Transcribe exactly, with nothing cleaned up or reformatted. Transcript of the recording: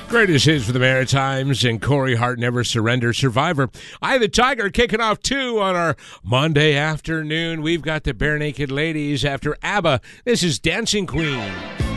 Greatest hits for the Maritimes and Corey Hart, Never Surrender, Survivor. I, the Tiger, kicking off two on our Monday afternoon. We've got the Bare Naked Ladies after ABBA. This is Dancing Queen.